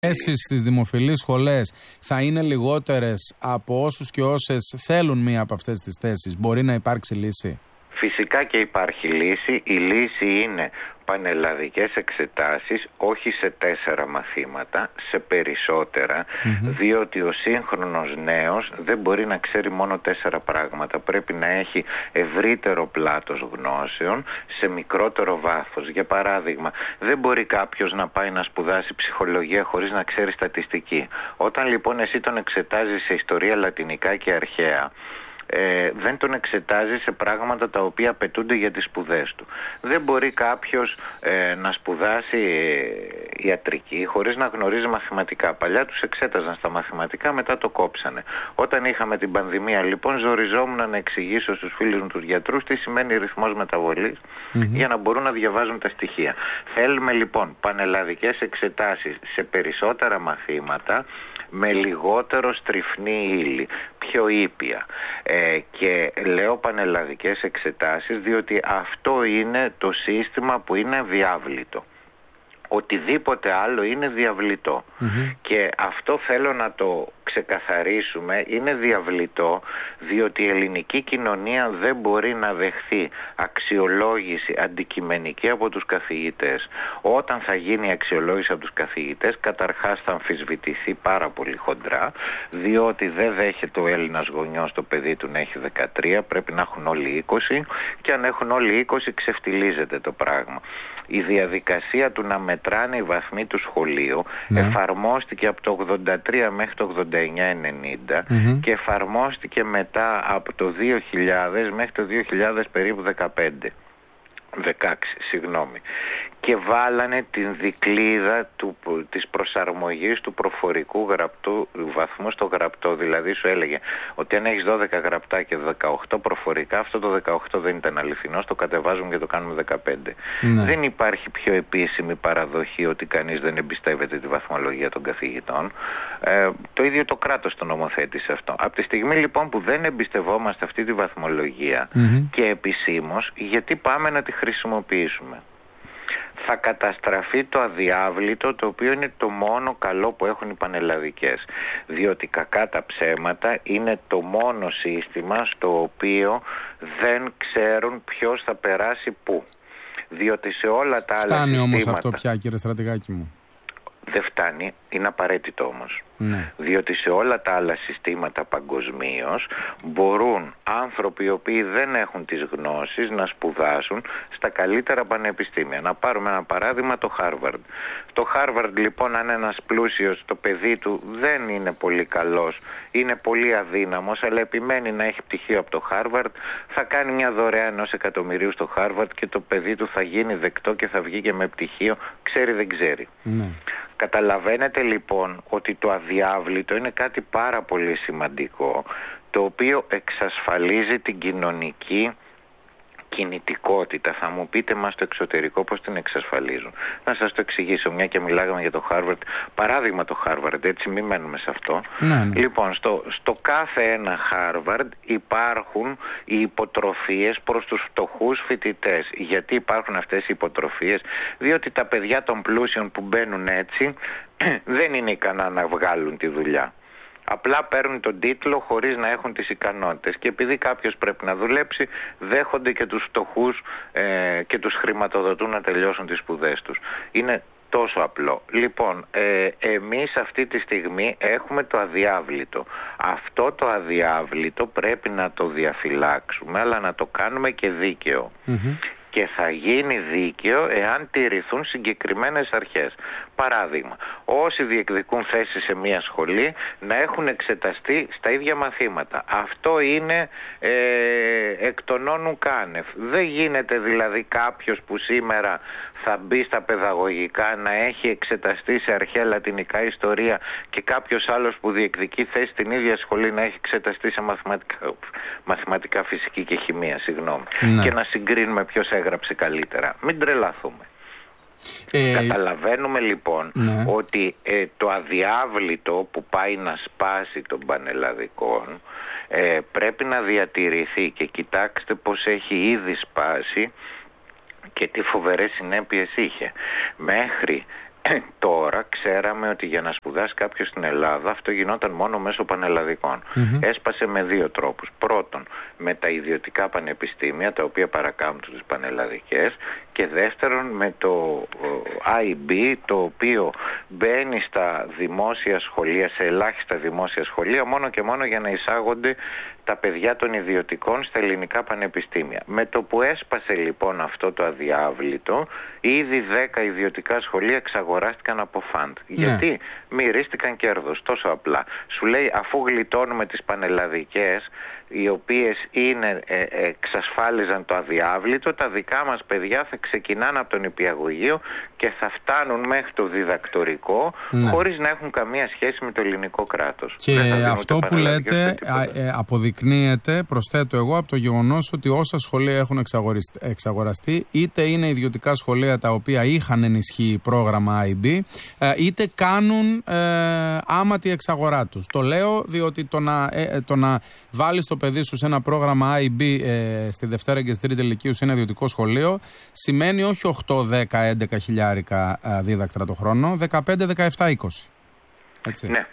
θέσεις στις δημοφιλείς σχολές θα είναι λιγότερες από όσους και όσες θέλουν μία από αυτές τις θέσεις? Μπορεί να υπάρξει λύση? Φυσικά και υπάρχει λύση. Η λύση είναι πανελλαδικές εξετάσεις, όχι σε 4 μαθήματα, σε περισσότερα, διότι ο σύγχρονος νέος δεν μπορεί να ξέρει μόνο 4 πράγματα. Πρέπει να έχει ευρύτερο πλάτος γνώσεων σε μικρότερο βάθος. Για παράδειγμα, δεν μπορεί κάποιος να πάει να σπουδάσει ψυχολογία χωρίς να ξέρει στατιστική. Όταν λοιπόν εσύ τον εξετάζεις σε ιστορία, λατινικά και αρχαία, δεν τον εξετάζει σε πράγματα τα οποία απαιτούνται για τις σπουδές του. Δεν μπορεί κάποιος να σπουδάσει ιατρική χωρίς να γνωρίζει μαθηματικά. Παλιά τους εξέταζαν στα μαθηματικά, μετά το κόψανε. Όταν είχαμε την πανδημία λοιπόν, ζοριζόμουν να εξηγήσω στους φίλους μου τους γιατρούς τι σημαίνει ρυθμός μεταβολής για να μπορούν να διαβάζουν τα στοιχεία. Θέλουμε λοιπόν πανελλαδικές εξετάσεις σε περισσότερα μαθήματα, με λιγότερο στριφνή ύλη, πιο ήπια. Και λέω πανελλαδικές εξετάσεις διότι αυτό είναι το σύστημα που είναι διάβλητο. Οτιδήποτε άλλο είναι διαβλητό. Και αυτό θέλω να το ξεκαθαρίσουμε, είναι διαβλητό διότι η ελληνική κοινωνία δεν μπορεί να δεχθεί αξιολόγηση αντικειμενική από τους καθηγητές. Όταν θα γίνει αξιολόγηση από τους καθηγητές, καταρχάς θα αμφισβητηθεί πάρα πολύ χοντρά, διότι δεν δέχεται ο Έλληνας γονιός το παιδί του να έχει 13, πρέπει να έχουν όλοι 20, και αν έχουν όλοι 20 ξεφτιλίζεται το πράγμα. Η διαδικασία του να μετράνε οι βαθμοί του σχολείου εφαρμόστηκε από το 83 μέχρι το 89-90 και εφαρμόστηκε μετά από το 2000 μέχρι το 2000 περίπου 16, συγγνώμη. Και βάλανε την δικλείδα της προσαρμογής του προφορικού γραπτού βαθμού στο γραπτό. Δηλαδή σου έλεγε ότι αν έχεις 12 γραπτά και 18 προφορικά, αυτό το 18 δεν ήταν αληθινό, το κατεβάζουμε και το κάνουμε 15. Δεν υπάρχει πιο επίσημη παραδοχή ότι κανείς δεν εμπιστεύεται τη βαθμολογία των καθηγητών. Το ίδιο το κράτος το νομοθέτησε αυτό. Από τη στιγμή λοιπόν που δεν εμπιστευόμαστε αυτή τη βαθμολογία και επισήμως, γιατί πάμε να τη χρησιμοποιήσουμε? Θα καταστραφεί το αδιάβλητο, το οποίο είναι το μόνο καλό που έχουν οι πανελλαδικές. Διότι κακά τα ψέματα είναι το μόνο σύστημα στο οποίο δεν ξέρουν ποιος θα περάσει πού. Διότι σε όλα τα άλλα συστήματα... Φτάνει όμως αυτό πια, κύριε στρατηγάκη μου? Δεν φτάνει, είναι απαραίτητο όμως. Διότι σε όλα τα άλλα συστήματα παγκοσμίως μπορούν άνθρωποι οι οποίοι δεν έχουν τις γνώσεις να σπουδάσουν στα καλύτερα πανεπιστήμια. Να πάρουμε ένα παράδειγμα, το Χάρβαρντ. Το Χάρβαρντ λοιπόν, αν ένας πλούσιος, το παιδί του δεν είναι πολύ καλός, είναι πολύ αδύναμος, αλλά επιμένει να έχει πτυχίο από το Χάρβαρντ, θα κάνει μια δωρεά 1 εκατομμυρίου στο Χάρβαρντ και το παιδί του θα γίνει δεκτό και θα βγει και με πτυχίο, ξέρει δεν ξέρει. Καταλαβαίνετε λοιπόν ότι το αδιάβλητο είναι κάτι πάρα πολύ σημαντικό, το οποίο εξασφαλίζει την κοινωνική κινητικότητα. Θα μου πείτε, μας στο εξωτερικό πώς την εξασφαλίζουν? Να σας το εξηγήσω, μια και μιλάγαμε για το Χάρβαρντ. Παράδειγμα το Χάρβαρντ, έτσι μην μένουμε σε αυτό. Λοιπόν, στο κάθε ένα Χάρβαρντ υπάρχουν οι υποτροφίες προς τους φτωχούς φοιτητές. Γιατί υπάρχουν αυτές οι υποτροφίες? Διότι τα παιδιά των πλούσιων που μπαίνουν έτσι δεν είναι ικανά να βγάλουν τη δουλειά. Απλά παίρνουν τον τίτλο χωρίς να έχουν τις ικανότητες. Και επειδή κάποιος πρέπει να δουλέψει, δέχονται και τους φτωχούς και τους χρηματοδοτούν να τελειώσουν τις σπουδές τους. Είναι τόσο απλό. Λοιπόν, εμείς αυτή τη στιγμή έχουμε το αδιάβλητο. Αυτό το αδιάβλητο πρέπει να το διαφυλάξουμε, αλλά να το κάνουμε και δίκαιο. Και θα γίνει δίκαιο εάν τηρηθούν συγκεκριμένες αρχές. Παράδειγμα, όσοι διεκδικούν θέση σε μια σχολή να έχουν εξεταστεί στα ίδια μαθήματα. Αυτό είναι εκ των όνου κάνευ. Δεν γίνεται δηλαδή κάποιος που σήμερα θα μπει στα παιδαγωγικά να έχει εξεταστεί σε αρχαία λατινικά ιστορία και κάποιος άλλος που διεκδικεί θέση στην ίδια σχολή να έχει εξεταστεί σε μαθηματικά, φυσική και χημεία, και να συγκρίνουμε ποιος έγραψε καλύτερα. Μην τρελαθούμε. Καταλαβαίνουμε λοιπόν ότι το αδιάβλητο που πάει να σπάσει των πανελλαδικών πρέπει να διατηρηθεί, και κοιτάξτε πως έχει ήδη σπάσει και τι φοβερές συνέπειες είχε. Μέχρι Τώρα ξέραμε ότι για να σπουδάσει κάποιος στην Ελλάδα αυτό γινόταν μόνο μέσω πανελλαδικών. Έσπασε με δύο τρόπους. Πρώτον, με τα ιδιωτικά πανεπιστήμια, τα οποία παρακάμπτουν τις πανελλαδικές, και δεύτερον με το IB, το οποίο μπαίνει στα δημόσια σχολεία, σε ελάχιστα δημόσια σχολεία, μόνο και μόνο για να εισάγονται τα παιδιά των ιδιωτικών στα ελληνικά πανεπιστήμια. Με το που έσπασε λοιπόν αυτό το αδιάβλητο, ήδη 10 ιδιωτικά σχολεία εξαγοράστηκαν από φαντ. Γιατί μυρίστηκαν κέρδος, τόσο απλά. Σου λέει, αφού γλιτώνουμε τις πανελλαδικές, οι οποίες εξασφάλιζαν το αδιάβλητο, τα δικά μας παιδιά θα ξεκινάνε από τον νηπιαγωγείο και θα φτάνουν μέχρι το διδακτορικό, χωρίς να έχουν καμία σχέση με το ελληνικό κράτος. Και αυτό που λέτε αποδεικνύεται, προσθέτω εγώ, από το γεγονός ότι όσα σχολεία έχουν εξαγοραστεί, είτε είναι ιδιωτικά σχολεία τα οποία είχαν ενισχύει πρόγραμμα IB, είτε κάνουν άματη εξαγορά τους. Το λέω διότι το να βάλεις το παιδί σου σε ένα πρόγραμμα IB στη Δευτέρα και στη Τρίτη Λυκείου σε ένα ιδιωτικό σχολείο, σημαίνει όχι 8, 10, 11 χιλιάρικα δίδακτρα το χρόνο, 15, 17, 20. Έτσι. Ναι.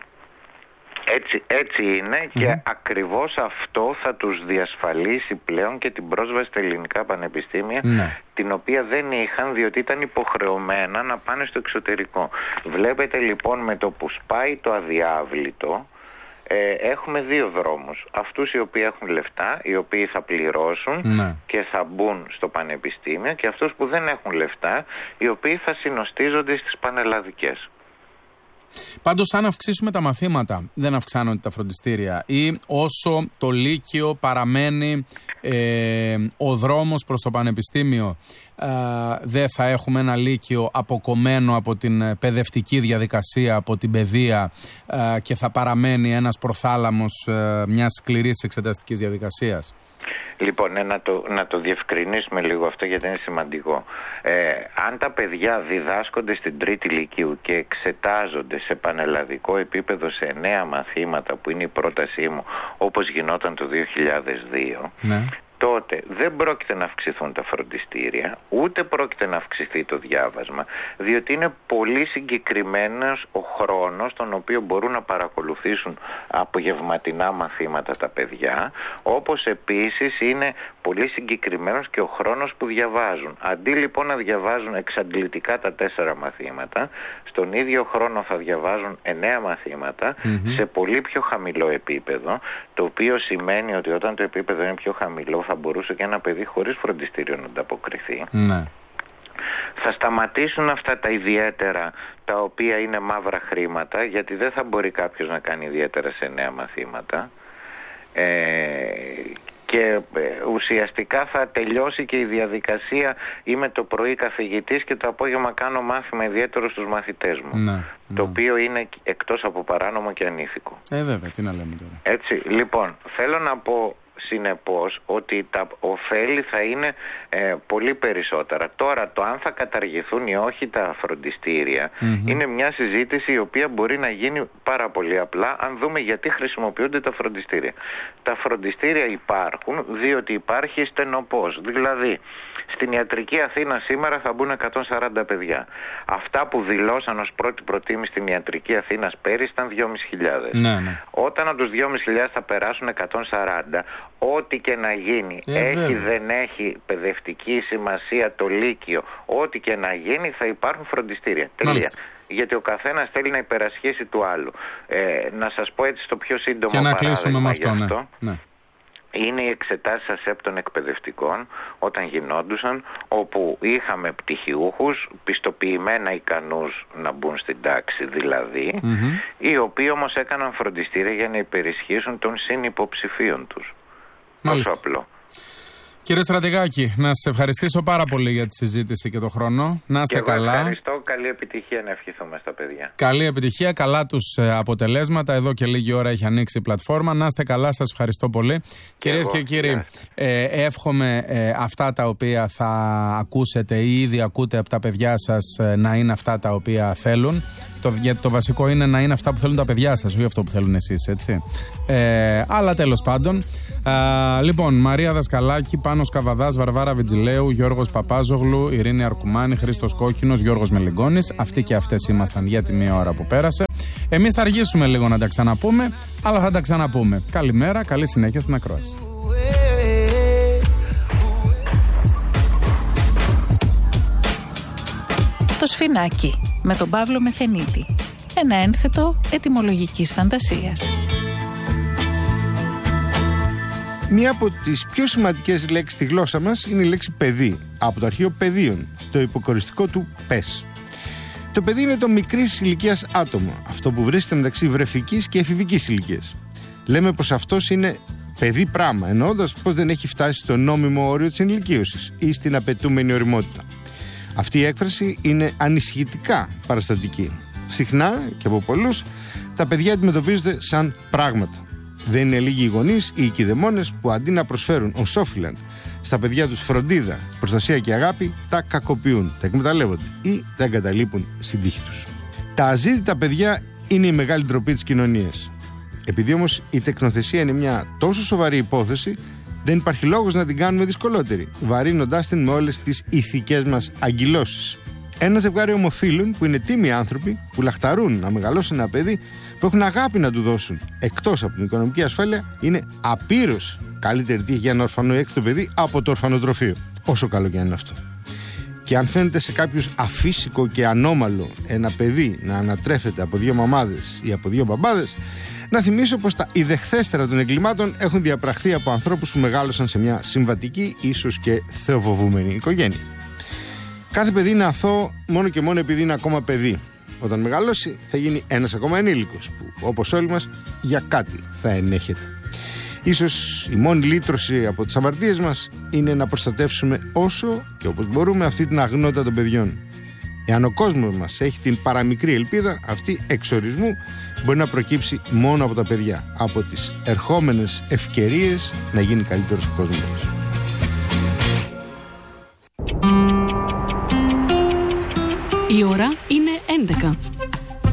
Έτσι είναι και ακριβώς αυτό θα τους διασφαλίσει πλέον και την πρόσβαση στα ελληνικά πανεπιστήμια, την οποία δεν είχαν διότι ήταν υποχρεωμένα να πάνε στο εξωτερικό. Βλέπετε λοιπόν, με το που σπάει το αδιάβλητο, έχουμε δύο δρόμους. Αυτούς οι οποίοι έχουν λεφτά, οι οποίοι θα πληρώσουν και θα μπουν στο πανεπιστήμιο, και αυτούς που δεν έχουν λεφτά, οι οποίοι θα συνοστίζονται στις πανελλαδικές. Πάντως, αν αυξήσουμε τα μαθήματα, δεν αυξάνονται τα φροντιστήρια, ή όσο το Λύκειο παραμένει ο δρόμος προς το πανεπιστήμιο, δεν θα έχουμε ένα Λύκειο αποκομμένο από την παιδευτική διαδικασία, από την παιδεία, και θα παραμένει ένας προθάλαμος μιας σκληρής εξεταστικής διαδικασίας. Λοιπόν, να το διευκρινίσουμε λίγο αυτό, γιατί είναι σημαντικό. Αν τα παιδιά διδάσκονται στην Τρίτη Λυκείου και εξετάζονται σε πανελλαδικό επίπεδο σε 9 μαθήματα, που είναι η πρότασή μου, όπως γινόταν το 2002, τότε δεν πρόκειται να αυξηθούν τα φροντιστήρια, ούτε πρόκειται να αυξηθεί το διάβασμα, διότι είναι πολύ συγκεκριμένος ο χρόνος τον οποίο μπορούν να παρακολουθήσουν απογευματινά μαθήματα τα παιδιά, όπως επίσης είναι πολύ συγκεκριμένος και ο χρόνος που διαβάζουν. Αντί λοιπόν να διαβάζουν εξαντλητικά τα 4 μαθήματα, στον ίδιο χρόνο θα διαβάζουν 9 μαθήματα σε πολύ πιο χαμηλό επίπεδο, το οποίο σημαίνει ότι όταν το επίπεδο είναι πιο χαμηλό θα μπορούσε και ένα παιδί χωρίς φροντιστήριο να ανταποκριθεί. Θα σταματήσουν αυτά τα ιδιαίτερα, τα οποία είναι μαύρα χρήματα, γιατί δεν θα μπορεί κάποιος να κάνει ιδιαίτερα σε 9 μαθήματα. Και ουσιαστικά θα τελειώσει και η διαδικασία, είμαι το πρωί καθηγητής και το απόγευμα κάνω μάθημα ιδιαίτερο στους μαθητές μου. Το οποίο είναι εκτός από παράνομο και ανήθικο. Βέβαια, τι να λέμε τώρα. Έτσι, λοιπόν, θέλω να πω συνεπώς ότι τα ωφέλη θα είναι πολύ περισσότερα. Τώρα, το αν θα καταργηθούν ή όχι τα φροντιστήρια είναι μια συζήτηση η οποία μπορεί να γίνει πάρα πολύ απλά, αν δούμε γιατί χρησιμοποιούνται τα φροντιστήρια. Τα φροντιστήρια υπάρχουν διότι υπάρχει στενοπός. Δηλαδή, στην ιατρική Αθήνα σήμερα θα μπουν 140 παιδιά. Αυτά που δηλώσαν ως πρώτη προτίμηση στην ιατρική Αθήνας πέρυσι ήταν 2.500. Όταν από τους 2.500 θα περάσουν 140, ό,τι και να γίνει, έχει δεν έχει παιδευτική σημασία το Λύκειο, ό,τι και να γίνει θα υπάρχουν φροντιστήρια. Τελεία. Γιατί ο καθένας θέλει να υπερασχίσει του άλλου. Να σας πω έτσι στο πιο σύντομο παράδειγμα. Και να κλείσουμε με αυτό. Είναι οι εξετάσεις ΑΣΕΠ των εκπαιδευτικών όταν γινόντουσαν, όπου είχαμε πτυχιούχους πιστοποιημένα ικανούς να μπουν στην τάξη δηλαδή, οι οποίοι όμως έκαναν φροντιστήρια για να υπερισχύσουν των συνυποψηφίων τους. Τόσο απλό. Κύριε Στρατηγάκη, να σας ευχαριστήσω πάρα πολύ για τη συζήτηση και τον χρόνο. Να είστε καλά. Ευχαριστώ. Καλή επιτυχία να ευχηθούμε στα παιδιά. Καλή επιτυχία, καλά τους αποτελέσματα. Εδώ και λίγη ώρα έχει ανοίξει η πλατφόρμα. Να είστε καλά, σας ευχαριστώ πολύ. Κυρίες και κύριοι, εύχομαι αυτά τα οποία θα ακούσετε ή ήδη ακούτε από τα παιδιά σας να είναι αυτά τα οποία θέλουν. Γιατί το βασικό είναι να είναι αυτά που θέλουν τα παιδιά σας, όχι αυτό που θέλουν εσείς, έτσι. Αλλά τέλος πάντων. Λοιπόν, Μαρία Δασκαλάκη, Πάνος Καβαδάς, Βαρβάρα Βιτζιλέου, Γιώργος Παπάζογλου, Ειρήνη Αρκουμάνη, Χρήστος Κόκκινος, Γιώργος Μελιγκόνης. Αυτοί και αυτές ήμασταν για τη μία ώρα που πέρασε. Εμείς θα αργήσουμε λίγο να τα ξαναπούμε, αλλά θα τα ξαναπούμε. Καλημέρα, καλή συνέχεια στην ακρόαση. Το Σφινάκι με τον Παύλο Μεθενίτη. Ένα ένθετο ετυμολογικής φαντασίας. Μία από τις πιο σημαντικές λέξεις στη γλώσσα μας είναι η λέξη παιδί, από το αρχείο παιδίων, το υποκοριστικό του πες. Το παιδί είναι το μικρής ηλικίας άτομο, αυτό που βρίσκεται μεταξύ βρεφικής και εφηβικής ηλικίας. Λέμε πως αυτός είναι παιδί πράγμα, εννοώντας πως δεν έχει φτάσει στο νόμιμο όριο της ενηλικίωσης ή στην απαιτούμενη ωριμότητα. Αυτή η έκφραση είναι ανησυχητικά παραστατική. Συχνά και από πολλούς, τα παιδιά αντιμετωπίζονται σαν πράγματα. Δεν είναι λίγοι οι γονείς ή οι κηδεμόνες που αντί να προσφέρουν ως όφυλαν στα παιδιά τους φροντίδα, προστασία και αγάπη, τα κακοποιούν, τα εκμεταλλεύονται ή τα εγκαταλείπουν στην τύχη τους. Τα αζήτητα παιδιά είναι η μεγάλη ντροπή της κοινωνίας. Επειδή όμως η τεκνοθεσία είναι μια τόσο σοβαρή υπόθεση, δεν υπάρχει λόγος να την κάνουμε δυσκολότερη, βαρύνοντάς την με όλες τις ηθικές μας αγκυλώσεις. Ένα ζευγάρι ομοφύλων που είναι τίμοι άνθρωποι, που λαχταρούν να μεγαλώσουν ένα παιδί, που έχουν αγάπη να του δώσουν εκτός από την οικονομική ασφάλεια, είναι απείρως καλύτερη τύχη για ένα ορφανό ή έκτο παιδί από το ορφανοτροφείο. Όσο καλό και αν είναι αυτό. Και αν φαίνεται σε κάποιους αφύσικο και ανώμαλο ένα παιδί να ανατρέφεται από δύο μαμάδες ή από δύο μπαμπάδες, να θυμίσω πως τα ιδεχθέστερα των εγκλημάτων έχουν διαπραχθεί από ανθρώπους που μεγάλωσαν σε μια συμβατική, ίσως και θεοφοβούμενη οικογένεια. Κάθε παιδί είναι αθώο μόνο και μόνο επειδή είναι ακόμα παιδί. Όταν μεγαλώσει θα γίνει ένας ακόμα ενήλικος που, όπως όλοι μας, για κάτι θα ενέχεται. Ίσως η μόνη λύτρωση από τις αμαρτίες μας είναι να προστατεύσουμε όσο και όπως μπορούμε αυτή την αγνότητα των παιδιών. Εάν ο κόσμος μας έχει την παραμικρή ελπίδα, αυτή εξορισμού μπορεί να προκύψει μόνο από τα παιδιά, από τις ερχόμενες ευκαιρίες να γίνει καλύτερος ο κόσμος. Η ώρα είναι 11.